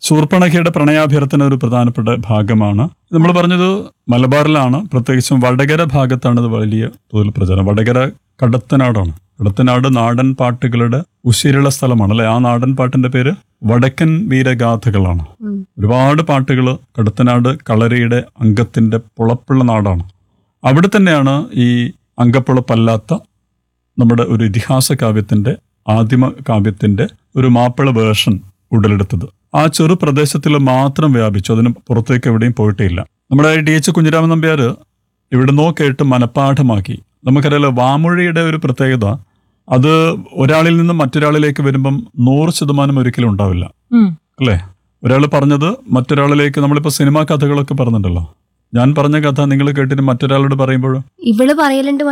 ശൂർപ്പണഖയുടെ പ്രണയാഭ്യർത്ഥന ഒരു പ്രധാനപ്പെട്ട ഭാഗമാണ്. നമ്മൾ പറഞ്ഞത് മലബാറിലാണ്, പ്രത്യേകിച്ചും വടകര ഭാഗത്താണ് ഇത് വലിയ തോതിൽ പ്രചാരം. വടകര കടത്തനാടാണ്. കടത്തനാട് നാടൻ പാട്ടുകളുടെ ഉശിരുള്ള സ്ഥലമാണ് അല്ലെ. ആ നാടൻ പാട്ടിന്റെ പേര് വടക്കൻ വീരഗാഥകളാണ്. ഒരുപാട് പാട്ടുകൾ കടത്തനാട് കളരിയുടെ അംഗത്തിന്റെ പുളപ്പുള്ള നാടാണ്. അവിടെ തന്നെയാണ് ഈ അംഗപ്പുളപ്പല്ലാത്ത നമ്മുടെ ഒരു ഇതിഹാസ കാവ്യത്തിന്റെ ആദിമ കാവ്യത്തിന്റെ ഒരു മാപ്പിള വേർഷൻ ഉടലെടുത്തത്. ആ ചെറു പ്രദേശത്തിൽ മാത്രം വ്യാപിച്ചു, അതിന് പുറത്തേക്ക് എവിടെയും പോയിട്ടില്ല. നമ്മുടെ DH കുഞ്ഞിരാമൻ നമ്പ്യാർ ഇവിടുന്നോ കേട്ട് മനഃപ്പാഠമാക്കി. നമുക്കറിയാലോ, വാമൊഴിയുടെ ഒരു പ്രത്യേകത അത് ഒരാളിൽ നിന്നും മറ്റൊരാളിലേക്ക് വരുമ്പം 100% ഒരിക്കലും ഉണ്ടാവില്ല അല്ലേ. ഒരാൾ പറഞ്ഞത് മറ്റൊരാളിലേക്ക്, നമ്മളിപ്പോൾ സിനിമാ കഥകളൊക്കെ പറഞ്ഞിട്ടുണ്ടല്ലോ, ഞാൻ പറഞ്ഞ കഥ നിങ്ങൾ കേട്ടിട്ട് മറ്റൊരാളോട് പറയുമ്പോൾ ഇവള് പറയലുണ്ട്